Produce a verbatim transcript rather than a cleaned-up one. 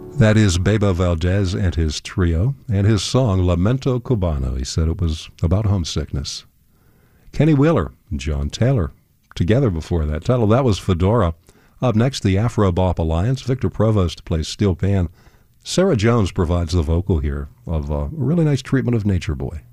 That is Bebo Valdez and his trio, and his song, Lamento Cubano. He said it was about homesickness. Kenny Wheeler and John Taylor, together before that title. That was Fedora. Up next, the Afro-Bop Alliance. Victor Provost plays steel pan. Sarah Jones provides the vocal here of a really nice treatment of Nature Boy.